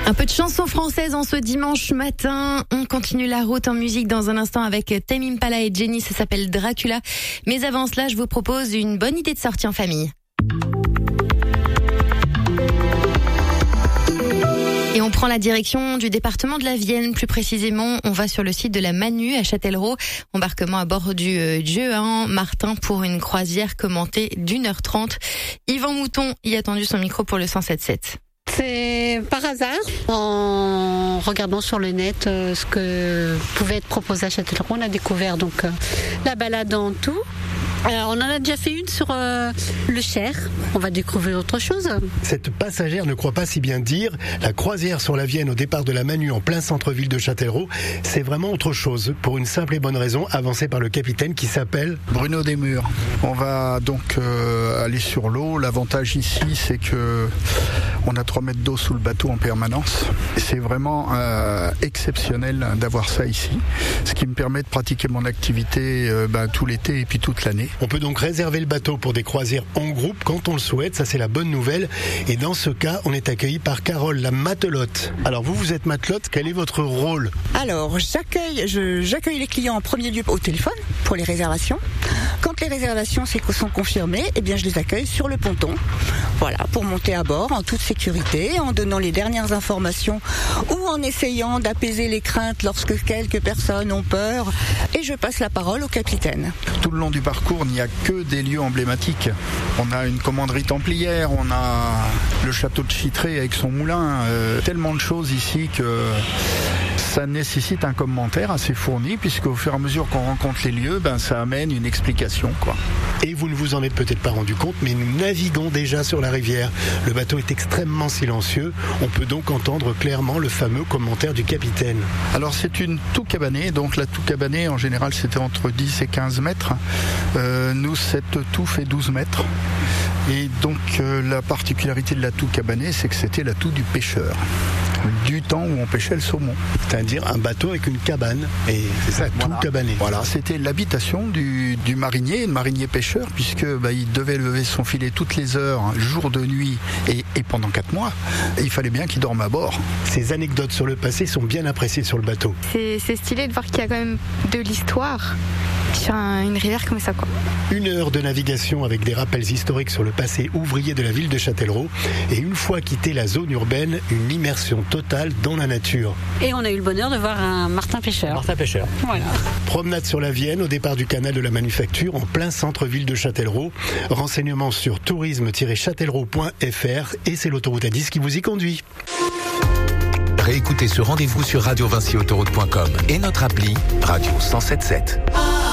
Un peu de chanson française en ce dimanche matin. On continue la route en musique dans un instant avec Tame Impala et Jenny. Ça s'appelle Dracula. Mais avant cela, je vous propose une bonne idée de sortie en famille. Et on prend la direction du département de la Vienne. Plus précisément, on va sur le site de la Manu à Châtellerault. Embarquement à bord du Jehan Martin pour une croisière commentée d'1h30. Yvan Mouton y a tendu son micro pour le 107.7. C'est par hasard, en regardant sur le net ce que pouvait être proposé à Châtellerault, on a découvert donc la balade en tout. Alors, on en a déjà fait une sur le Cher. On va découvrir autre chose. Cette passagère ne croit pas si bien dire. La croisière sur la Vienne au départ de la Manu en plein centre-ville de Châtellerault, c'est vraiment autre chose. Pour une simple et bonne raison, avancée par le capitaine qui s'appelle Bruno Desmurs. On va donc aller sur l'eau. L'avantage ici, c'est que on a 3 mètres d'eau sous le bateau en permanence. C'est vraiment exceptionnel d'avoir ça ici. Ce qui me permet de pratiquer mon activité tout l'été et puis toute l'année. On peut donc réserver le bateau pour des croisières en groupe quand on le souhaite, ça c'est la bonne nouvelle. Et dans ce cas, on est accueilli par Carole, la matelote. Alors vous êtes matelote, quel est votre rôle ? Alors j'accueille les clients en premier lieu au téléphone pour les réservations. Quand les réservations sont confirmées, eh bien je les accueille sur le ponton. Voilà, pour monter à bord en toute sécurité, en donnant les dernières informations ou en essayant d'apaiser les craintes lorsque quelques personnes ont peur. Et je passe la parole au capitaine. Tout le long du parcours, il n'y a que des lieux emblématiques. On a une commanderie templière, on a le château de Chittré avec son moulin. Tellement de choses ici que ça nécessite un commentaire assez fourni, puisque au fur et à mesure qu'on rencontre les lieux, ça amène une explication, quoi. Et vous ne vous en êtes peut-être pas rendu compte, mais nous naviguons déjà sur la rivière. Le bateau est extrêmement silencieux. On peut donc entendre clairement le fameux commentaire du capitaine. Alors c'est une toux cabanée, donc la toux cabanée en général c'était entre 10 et 15 mètres. Nous, cette toux fait 12 mètres. Et donc la particularité de la toux cabanée, c'est que c'était la toux du pêcheur, du temps où on pêchait le saumon. C'est-à-dire un bateau avec une cabane, et c'est ça, toux cabanée. Voilà, c'était l'habitation du marinier, le marinier pêcheur, puisque il devait lever son filet toutes les heures, jour de nuit, et pendant 4 mois. Et il fallait bien qu'il dorme à bord. Ces anecdotes sur le passé sont bien appréciées sur le bateau. C'est stylé de voir qu'il y a quand même de l'histoire sur une rivière comme ça, quoi. 1 heure de navigation avec des rappels historiques sur le passé ouvrier de la ville de Châtellerault. Et une fois quitté la zone urbaine, une immersion totale dans la nature. Et on a eu le bonheur de voir un Martin pêcheur. Martin pêcheur. Voilà. Promenade sur la Vienne au départ du canal de la Manufacture en plein centre-ville de Châtellerault. Renseignements sur tourisme-châtellerault.fr et c'est l'autoroute A10 qui vous y conduit. Réécoutez ce rendez-vous sur radiovincyautoroute.com et notre appli Radio 107.7.